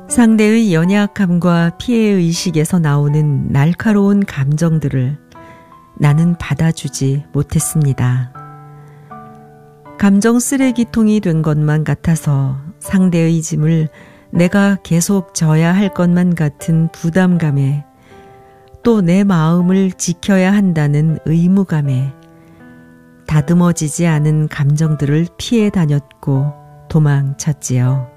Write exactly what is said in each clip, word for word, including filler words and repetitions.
상대의 연약함과 피해의식에서 나오는 날카로운 감정들을 나는 받아주지 못했습니다. 감정 쓰레기통이 된 것만 같아서 상대의 짐을 내가 계속 져야 할 것만 같은 부담감에 또 내 마음을 지켜야 한다는 의무감에 다듬어지지 않은 감정들을 피해 다녔고 도망쳤지요.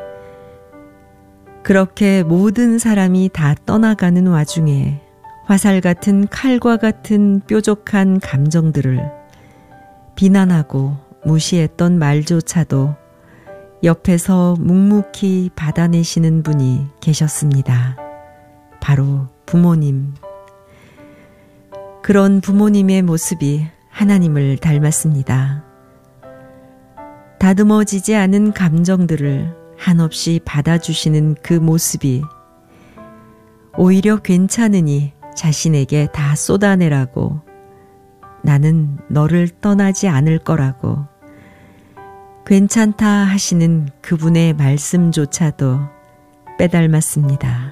그렇게 모든 사람이 다 떠나가는 와중에 화살 같은 칼과 같은 뾰족한 감정들을 비난하고 무시했던 말조차도 옆에서 묵묵히 받아내시는 분이 계셨습니다. 바로 부모님. 그런 부모님의 모습이 하나님을 닮았습니다. 다듬어지지 않은 감정들을 한없이 받아주시는 그 모습이 오히려 괜찮으니 자신에게 다 쏟아내라고, 나는 너를 떠나지 않을 거라고 괜찮다 하시는 그분의 말씀조차도 빼닮았습니다.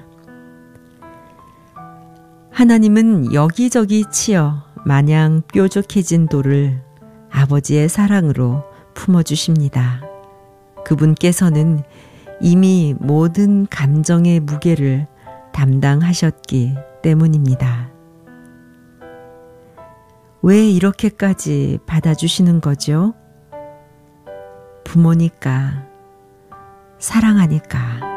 하나님은 여기저기 치여 마냥 뾰족해진 돌을 아버지의 사랑으로 품어주십니다. 그분께서는 이미 모든 감정의 무게를 담당하셨기 때문입니다. 왜 이렇게까지 받아주시는 거죠? 부모니까, 사랑하니까.